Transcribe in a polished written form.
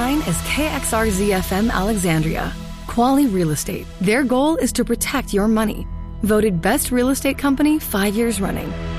line is KXRZ-FM Alexandria. Quali Real Estate. Their goal is to protect your money. Voted Best Real Estate Company 5 years running.